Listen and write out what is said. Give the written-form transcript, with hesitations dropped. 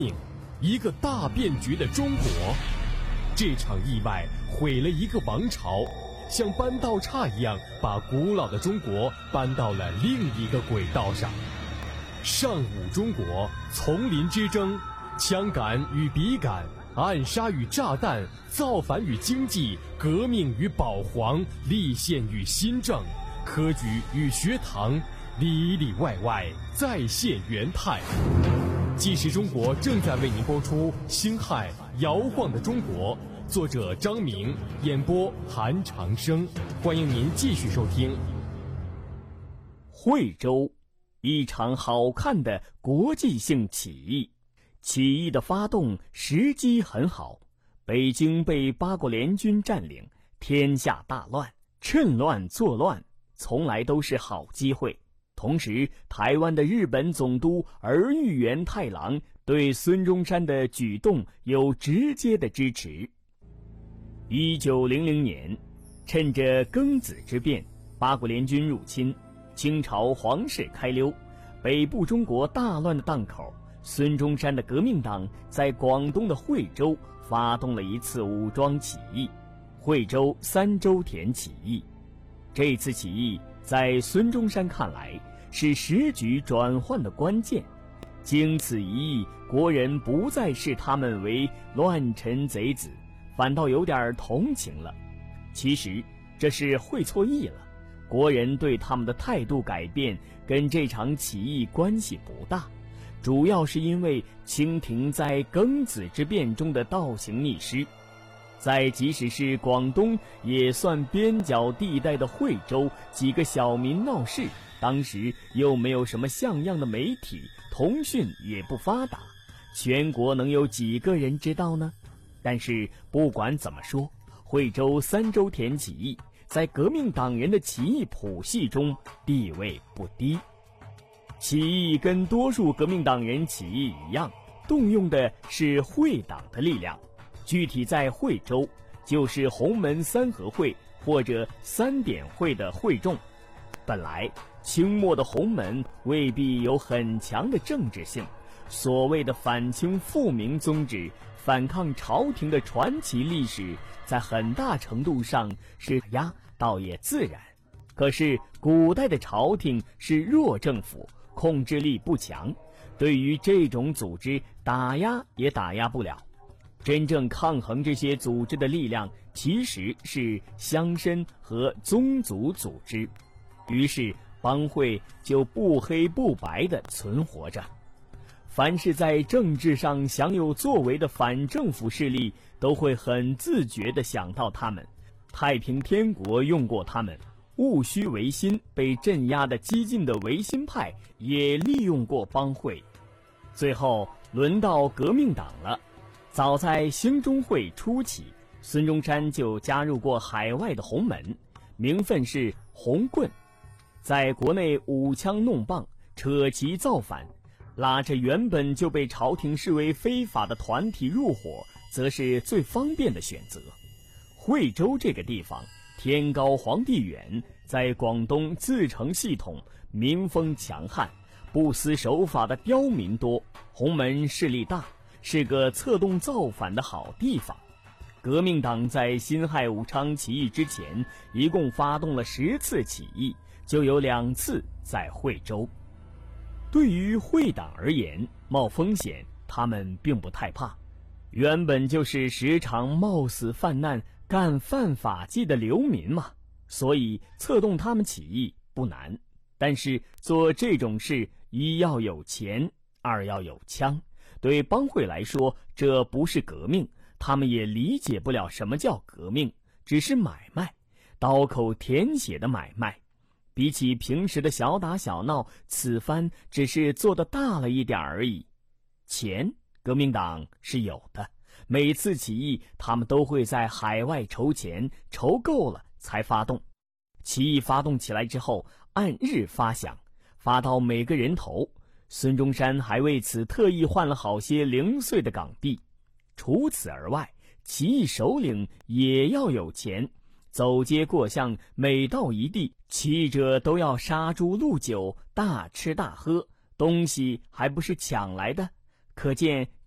一个大变局的中国。这场意外毁了一个王朝，像搬道岔一样把古老的中国搬到了另一个轨道上。上午中国，丛林之争，枪杆与笔杆，暗杀与炸弹，造反与经济，革命与保皇，立宪与新政，科举与学堂，里里外外再现元泰。纪实中国正在为您播出《辛亥摇晃的中国》，作者张明，演播韩长生。欢迎您继续收听。 惠州，一场好看的国际性起义。起义的发动时机很好，北京被八国联军占领，天下大乱，趁乱作乱从来都是好机会。同时，台湾的日本总督儿玉源太郎对孙中山的举动有直接的支持。1900年，趁着庚子之变，八国联军入侵，清朝皇室开溜，北部中国大乱的档口，孙中山的革命党在广东的惠州发动了一次武装起义——惠州三周田起义。这次起义在孙中山看来是时局转换的关键，经此一役，国人不再视他们为乱臣贼子，反倒有点同情了。其实这是会错意了，国人对他们的态度改变跟这场起义关系不大，主要是因为清廷在庚子之变中的倒行逆施。在即使是广东也算边角地带的惠州，几个小民闹事，当时又没有什么像样的媒体，通讯也不发达，全国能有几个人知道呢？但是不管怎么说，惠州三周田起义在革命党人的起义谱系中地位不低。起义跟多数革命党人起义一样，动用的是会党的力量，具体在惠州就是洪门三合会或者三点会的会众。本来清末的洪门未必有很强的政治性，所谓的反清复明宗旨，反抗朝廷的传奇历史，在很大程度上是压倒也自然。可是古代的朝廷是弱政府，控制力不强，对于这种组织打压也打压不了。真正抗衡这些组织的力量其实是乡绅和宗族组织，于是帮会就不黑不白地存活着。凡是在政治上享有作为的反政府势力都会很自觉地想到他们。太平天国用过他们，戊戌维新被镇压的激进的维新派也利用过帮会。最后轮到革命党了。早在兴中会初期，孙中山就加入过海外的洪门，名分是红棍，在国内舞枪弄棒，扯旗造反，拉着原本就被朝廷视为非法的团体入伙，则是最方便的选择。惠州这个地方天高皇帝远，在广东自成系统，民风强悍，不思守法的刁民多，洪门势力大，是个策动造反的好地方。革命党在辛亥武昌起义之前，一共发动了10次起义，就有2次在惠州。对于会党而言，冒风险他们并不太怕，原本就是时常冒死犯难干犯法纪的流民嘛，所以策动他们起义不难。但是做这种事，一要有钱，二要有枪。对帮会来说，这不是革命，他们也理解不了什么叫革命，只是买卖，刀口舔血的买卖。比起平时的小打小闹，此番只是做得大了一点而已。钱，革命党是有的，每次起义他们都会在海外筹钱，筹够了才发动。起义发动起来之后，按日发饷，发到每个人头。孙中山还为此特意换了好些零碎的港币。除此而外，起义首领也要有钱，走街过巷，每到一地，起义者都要杀猪鹿酒，大吃大喝，东西还不是抢来的。可见